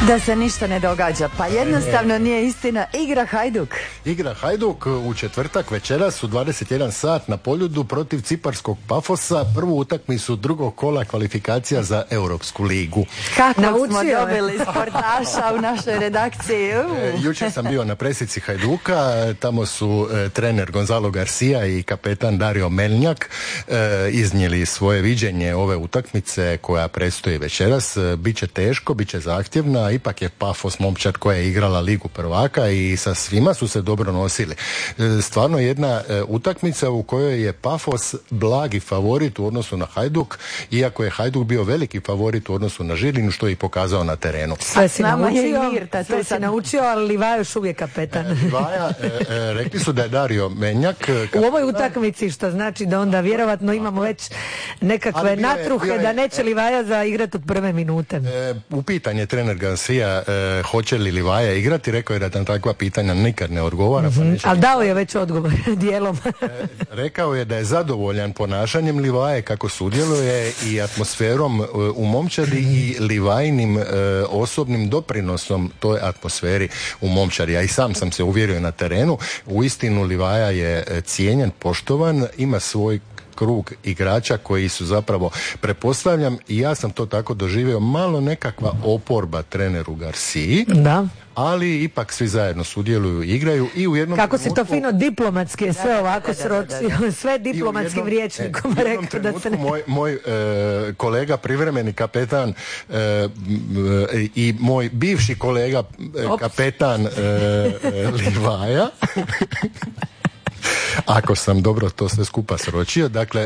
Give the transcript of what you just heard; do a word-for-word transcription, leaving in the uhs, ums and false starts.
Da se ništa ne događa, pa jednostavno nije istina. Igra Hajduk. Igra Hajduk u četvrtak večeras u dvadeset jedan sat na Poljudu protiv ciparskog Pafosa, prvu utakmicu drugog kola kvalifikacija za Europsku ligu. Kako smo dobili sportaša u našoj redakciji. E, jučer sam bio na presici Hajduka, tamo su e, trener Gonzalo Garcia i kapetan Dario Melnjak e, iznijeli svoje viđenje ove utakmice koja predstoji večeras. E, biće teško, biće zahtjevna, ipak je Pafos momčad koja je igrala Ligu prvaka i sa svima su se dobro nosili. E, stvarno jedna e, utakmica u kojoj je Pafos blagi favorit u odnosu na Hajduk, iako je Hajduk bio veliki favorit u odnosu na Žilinu, što je i pokazao na terenu. Sve si naučio, sve si naučio, ali Livaja još uvijek kapetan. E, Livaja, e, e, rekli su da je Dario Menjak kapetan. U ovoj utakmici, što znači da onda vjerovatno imamo već nekakve natruhe je, da neće Livaja zaigrati od prve minute. E, upitan je trener Garcia e, hoće li Livaja igrati, rekao je da na takva pitanja nikad ne odgovara. Mm-hmm. Pa neće ali dao je već odgovor dijelom. e, rekao je da je zadovoljan ponašanjem Livaje, kako sudjeluje i atmosferom e, u momčadi i Livajinim e, osobnim doprinosom toj atmosferi u momčadi. Ja i sam sam se uvjerio na terenu. Uistinu Livaja je cijenjen, poštovan, ima svoj krug igrača koji su zapravo, pretpostavljam, i ja sam to tako doživio, malo nekakva oporba treneru Garciji. Da. Ali ipak svi zajedno sudjeluju, igraju i u jednom kako trenutku, si to fino diplomatski je sve ovako sročio, sve diplomatskim rječnikom e, rekao da se ne... Moj, moj e, kolega, privremeni kapetan e, i moj bivši kolega e, kapetan e, e, Livaja ako sam dobro to sve skupa sročio, dakle